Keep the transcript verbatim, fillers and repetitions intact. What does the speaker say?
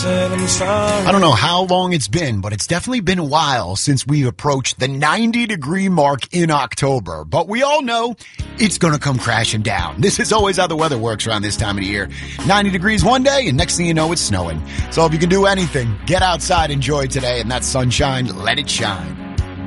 I don't know how long it's been, but it's definitely been a while since we approached the ninety degree mark in October. But we all know it's going to come crashing down. This is always how the weather works around this time of the year. ninety degrees one day, and next thing you know, it's snowing. So if you can do anything, get outside, enjoy today, and that sunshine, let it shine.